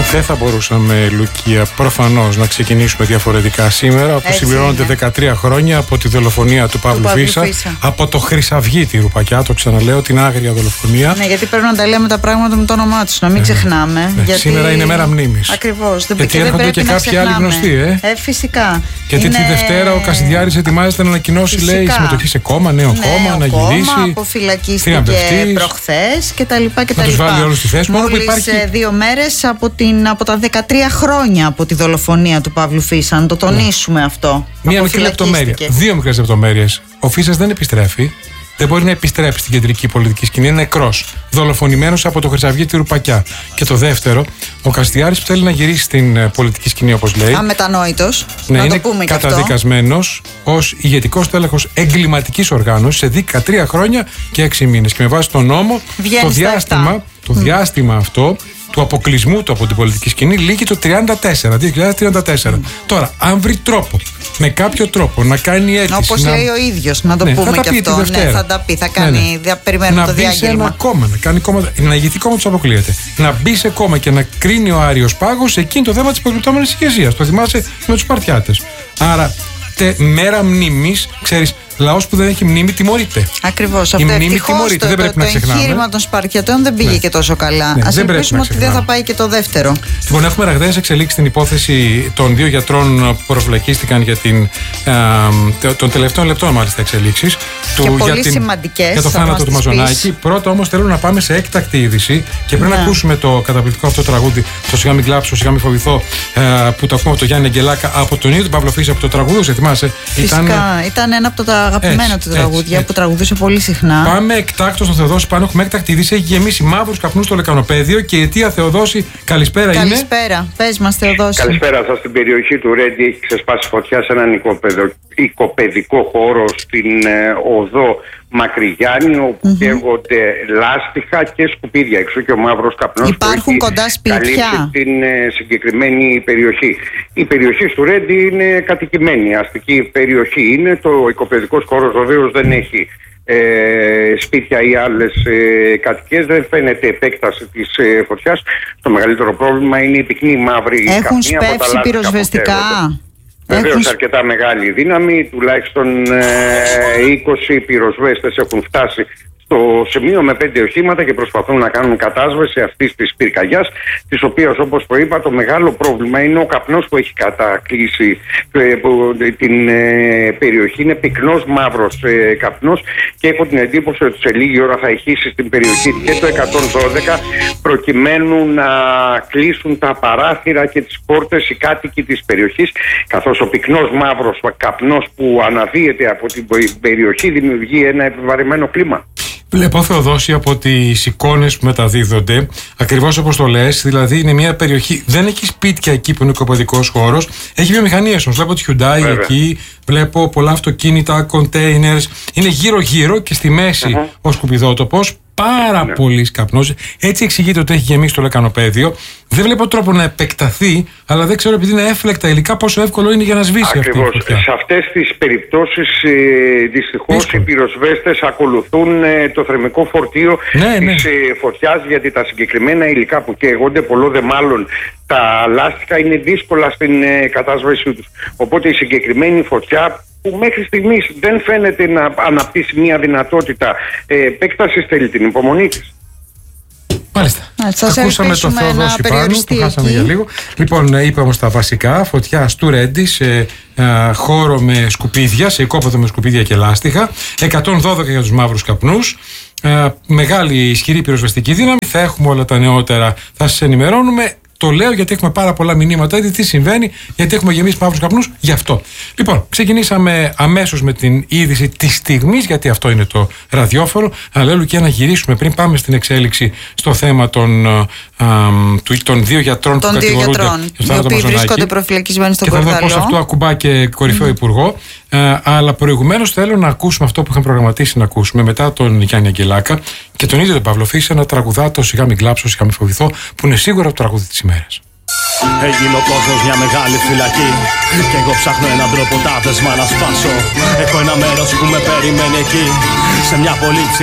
Δεν θα μπορούσαμε, Λουκία, προφανώς να ξεκινήσουμε διαφορετικά σήμερα, όπου συμπληρώνονται 13 χρόνια από τη δολοφονία του Παύλου Φίσα, από το Χρυσαυγίτη Ρουπακιά, το ξαναλέω, την άγρια δολοφονία. Ναι, γιατί πρέπει να τα λέμε τα πράγματα με το όνομά τους, να μην ξεχνάμε. Γιατί... Σήμερα είναι μέρα μνήμης. Ακριβώς. Γιατί έρχονται και κάποιοι άλλοι γνωστοί, φυσικά. Γιατί τη Δευτέρα ο Κασιδιάρης ετοιμάζεται να ανακοινώσει, λέει, συμμετοχή σε κόμμα, νέο κόμμα, να γυρίσει. Αποφυλακίστηκε προχθές κτλ. Να τους βάλει όλους στη θέση. Μόλις 2 μέρες από τα 13 χρόνια από τη δολοφονία του Παύλου Φίσα. Να το τονίσουμε αυτό. Μία μικρή λεπτομέρεια. 2 μικρές λεπτομέρειες. Ο Φίσας δεν επιστρέφει. Δεν μπορεί να επιστρέψει στην κεντρική πολιτική σκηνή. Είναι νεκρός. Δολοφονημένος από το Χρυσαυγίτη Ρουπακιά. Και το δεύτερο, ο Κασιδιάρης που θέλει να γυρίσει στην πολιτική σκηνή, όπως λέει. Αμετανόητος. Ναι, να είναι το πούμε καταδικασμένος ως ηγετικός τέλεχος εγκληματικής οργάνωσης σε 13 χρόνια και 6 μήνες. Και με βάση τον νόμο, το διάστημα αυτό του αποκλεισμού του από την πολιτική σκηνή λήγει το 2034. Τώρα, αν βρει τρόπο, με κάποιο τρόπο να κάνει αίτηση. Όπως λέει ο ίδιος, να το πούμε και αυτό. Ναι, θα τα πει, θα κάνει. Περιμένουμε το διάγγελμα. Να μπει σε ένα κόμμα, να κάνει κόμμα, να ηγηθεί κόμμα του αποκλείεται. Να μπει σε κόμμα και να κρίνει ο Άριος Πάγος εκείνη το θέμα της υποκρυπτόμενης ηγεσίας. Το θυμάσαι με τους Σπαρτιάτες. Άρα, μέρα μνήμης, ξέρεις. Λαός που δεν έχει μνήμη τιμωρείται. Ακριβώς. Η μνήμη τιμωρείται. Δεν πρέπει να ξεχνάμε. Το εγχείρημα των Σπαρτιατών δεν πήγε και τόσο καλά. Ας ελπίσουμε ότι δεν θα πάει και το δεύτερο. Λοιπόν, έχουμε ραγδαίες εξελίξεις στην υπόθεση των 2 γιατρών που προφυλακίστηκαν για των τελευταίων λεπτών, μάλιστα, εξελίξεις. Και πολύ σημαντικές. Για το θάνατο του Μαζονάκη. Πρώτα όμως θέλω να πάμε σε έκτακτη είδηση και πριν ακούσουμε το καταπληκτικό αυτό τραγούδι, το Σιγά μην κλάψω, σιγά μην φοβηθώ, που το ακούμε από τον Γιάννη Αγγελάκα, από τον ίδιο τον Παύλο Φίσα που το τραγουδούσε, θυμάσαι. Φυσικά, ήταν ένα από τα αγαπημένα του τραγούδια που τραγουδούσε πολύ συχνά. Πάμε εκτάκτως στο Θεοδόση πάνω. Έχουμε έκτακτη είδηση. Έχει γεμίσει μαύρους καπνούς στο λεκανοπέδιο και η αιτία, Θεοδόση, καλησπέρα. Καλησπέρα. Πες μας, Θεοδόση. Καλησπέρα σας. Στην περιοχή του Ρέντι έχει ξεσπάσει φωτιά σε έναν οικοπαιδικό χώρο στην οδό Μακρυγιάννη, όπου καίγονται λάστιχα και σκουπίδια. Εξού και ο μαύρος καπνός. Υπάρχουν κοντά σπίτια. Καλύψει την συγκεκριμένη περιοχή. Η περιοχή του Ρέντι είναι κατοικημένη, αστική περιοχή είναι. Το οικοπαιδικός χώρος βεβαίως δεν έχει σπίτια ή άλλες κατοικίες. Δεν φαίνεται επέκταση της φωτιάς. Το μεγαλύτερο πρόβλημα είναι η πυκνή μαύρη καπνή. Έχουν σπεύσει πυροσβεστικά. Βεβαίως αρκετά μεγάλη δύναμη, τουλάχιστον 20 πυροσβέστες έχουν φτάσει στο σημείο με 5 οχήματα και προσπαθούν να κάνουν κατάσβεση αυτής της πυρκαγιάς, της οποίας, όπως προείπα, το μεγάλο πρόβλημα είναι ο καπνός που έχει κατακλείσει την περιοχή. Είναι πυκνός μαύρος καπνός και έχω την εντύπωση ότι σε λίγη ώρα θα ηχήσει στην περιοχή και το 112 προκειμένου να κλείσουν τα παράθυρα και τις πόρτες οι κάτοικοι της περιοχής, καθώς ο πυκνός μαύρος καπνός που αναδύεται από την περιοχή δημιουργεί ένα επιβαρημένο κλίμα. Βλέπω, Θεοδόση, από τις εικόνες που μεταδίδονται, ακριβώς όπως το λες, δηλαδή είναι μια περιοχή, δεν έχει σπίτια εκεί που είναι ο οικοπαιδικός χώρος, έχει βιομηχανίες όμως. Βλέπω τη Hyundai εκεί, βλέπω πολλά αυτοκίνητα, containers, είναι γύρω-γύρω και στη μέση ο σκουπιδότοπος. Πάρα πολύ καπνός. Έτσι εξηγείται ότι έχει γεμίσει το λεκανοπέδιο. Δεν βλέπω τρόπο να επεκταθεί, αλλά δεν ξέρω, επειδή είναι έφλεκτα υλικά, πόσο εύκολο είναι για να σβήσει αυτή η φωτιά. Σε αυτές τις περιπτώσεις, δυστυχώς, οι πυροσβέστες ακολουθούν το θερμικό φορτίο της φωτιάς, γιατί τα συγκεκριμένα υλικά που καίγονται, πολλό δε μάλλον τα λάστιχα, είναι δύσκολα στην κατάσβεσή τους. Οπότε η συγκεκριμένη φωτιά, που μέχρι στιγμής δεν φαίνεται να αναπτύσσει μια δυνατότητα επέκτασης, θέλει την υπομονή της. Μάλιστα. Ακούσαμε το Θεοδόση πάνω, το χάσαμε για λίγο. Λοιπόν, είπε όμως τα βασικά. Φωτιά του Ρέντι σε χώρο με σκουπίδια, σε οικόπεδο με σκουπίδια και λάστιχα. 112 για τους μαύρους καπνούς. Μεγάλη ισχυρή πυροσβεστική δύναμη. Θα έχουμε όλα τα νεότερα, θα σας ενημερώνουμε. Το λέω γιατί έχουμε πάρα πολλά μηνύματα, ήδη τι συμβαίνει, γιατί έχουμε γεμίσει μαύρους καπνούς, γι' αυτό. Λοιπόν, ξεκινήσαμε αμέσως με την είδηση της στιγμής, γιατί αυτό είναι το ραδιόφωνο. Αλλά λέω και να γυρίσουμε πριν πάμε στην εξέλιξη στο θέμα των 2 γιατρών που κατηγορούνται. Οι οποίοι βρίσκονται προφυλακισμένοι στον Κορδαλό. Και θα δω πώς αυτό ακουμπά και κορυφαίο υπουργό. Αλλά προηγουμένως θέλω να ακούσουμε αυτό που είχαμε προγραμματίσει να ακούσουμε μετά τον Γιάννη Αγγελάκα και τον ίδιο τον Παύλο Φίσα να τραγουδά το Σιγά μην κλάψω, σιγά μην φοβηθώ, που είναι σίγουρα το τραγούδι της ημέρας. Έγινε ο κόσμος μια μεγάλη φυλακή και εγώ ψάχνω έναν τρόπο τα δεσμά να σπάσω. Έχω ένα μέρος που με περιμένει εκεί, σε μια πολύ